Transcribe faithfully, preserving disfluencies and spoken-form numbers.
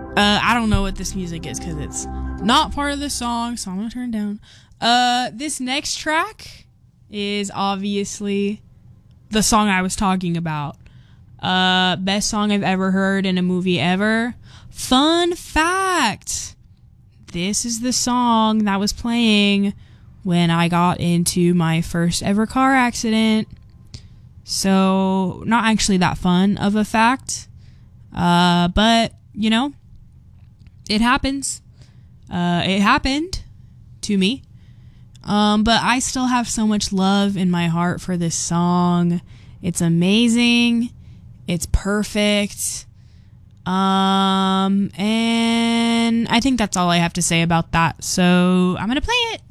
Uh, I don't know what this music is because it's not part of the song, so I'm gonna turn it down. Uh, this next track is obviously the song I was talking about. Uh, best song I've ever heard in a movie ever. Fun fact, this is the song that was playing when I got into my first ever car accident. So, not actually that fun of a fact. Uh, but, you know, it happens. Uh, it happened to me. Um, but I still have so much love in my heart for this song. It's amazing. It's perfect. Um, and I think that's all I have to say about that. So I'm going to play it.